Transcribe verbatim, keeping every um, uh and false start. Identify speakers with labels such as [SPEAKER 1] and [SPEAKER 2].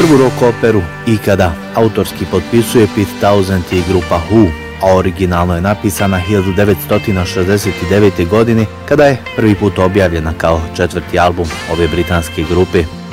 [SPEAKER 1] prvu rock operu ikada. Autorski potpisuje Pete Townshend i grupa Who, a originalno je napisana hiljadu devetsto šezdeset devete. godine kada je prvi put objavljena kao četvrti album ove britanske grupe.